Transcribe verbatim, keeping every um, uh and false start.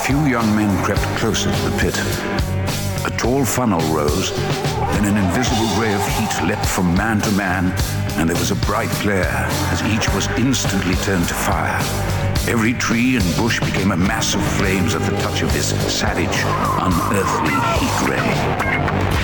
few young men crept closer to the pit. A tall funnel rose, then an invisible ray of heat leapt from man to man, and there was a bright glare as each was instantly turned to fire. Every tree and bush became a mass of flames at the touch of this savage, unearthly heat ray.